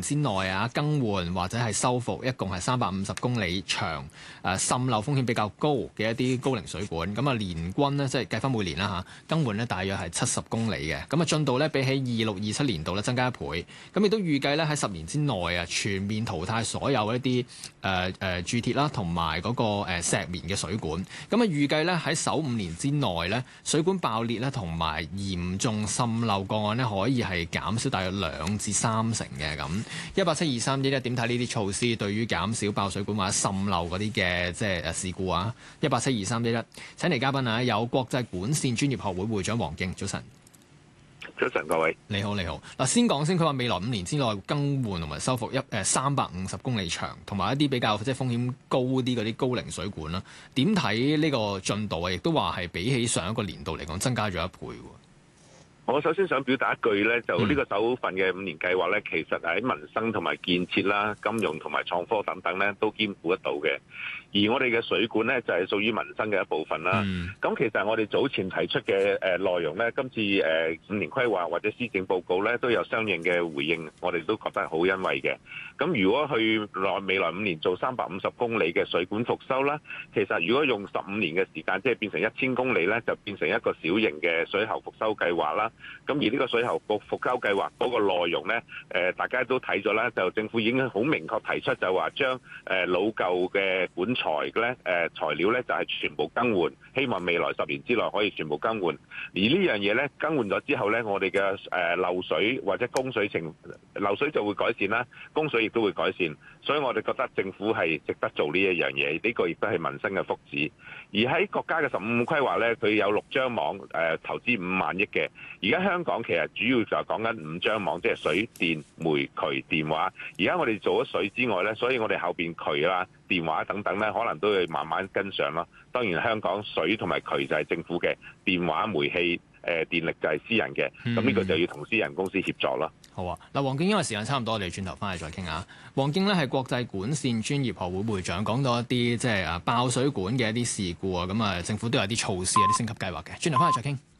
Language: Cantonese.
年之內啊，更換或者係修復一共係350公里長滲漏風險比較高嘅一啲高齡水管。咁啊，年均呢，即係計翻每年啦嚇，更換呢大約係70公里嘅。咁啊，進度呢，比起26-27年度呢增加1倍。咁亦都預計呢，喺10年之內啊，全面淘汰所有一啲鑄鐵啦同埋嗰個石棉嘅水管。咁啊，預計呢，喺首5年之內呢，水管爆裂咧同埋嚴重滲漏個案呢，可以係減少大約2至3成嘅。咁1872311點睇呢啲措施對於減少爆水管或者滲漏嗰啲嘅即係事故啊？1872311，請嚟嘉賓啊，有國際管線專業學會會長黃敬，早晨。 早晨，各位。 你好，你好。嗱，先講先，佢話未來5年之內更換同埋修復350公里長，同埋一啲比較即係風險高啲嗰啲高齡水管啦。點睇呢個進度啊？亦都話係比起上一個年度嚟講，增加咗1倍喎。 我首先想表達一句咧，就呢個首份嘅5年計劃咧，其實喺民生同埋建設啦、金融同埋創科等等咧，都兼顧得到嘅。而我哋嘅水管咧，就係屬於民生嘅一部分啦。咁其實我哋早前提出嘅內容咧，今次5年規劃或者施政報告咧，都有相應嘅回應，我哋都覺得好欣慰嘅。咁如果去未來5年做350公里嘅水管復修啦，其實如果用15年嘅時間，即係變成1000公里咧，就變成一個小型嘅水喉復修計劃啦。咁而呢個水喉復修計劃嗰個內容咧，大家都睇咗啦，就政府已經好明確提出就話將老舊嘅管材咧材料咧就係全部更換，希望未來10年之內可以全部更換。而呢樣嘢咧更換咗之後咧，我哋嘅漏水或者供水漏水就會改善啦，供水亦都會改善。所以我哋覺得政府係值得做呢一樣嘢，呢個亦都係民生嘅福祉。而喺國家嘅15規劃咧，佢有6張網投資5萬億嘅。而家香港其實主要就係講緊5張網，即係水電煤渠電話。而家我哋做咗水之外咧，所以我哋後邊渠啦、電話等等咧，可能都要慢慢跟上咯。當然香港水同埋渠就係政府嘅，電話煤氣電力就係私人嘅。咁呢個就要同私人公司協助咯。 好啊，嗱，黃敬，因為時間差唔多，我哋轉頭翻嚟再傾下。黃敬咧係國際管線專業學會會長，講到一啲即係爆水管嘅一啲事故啊，咁啊政府都有啲措施、有啲升級計劃嘅。轉頭翻嚟再傾。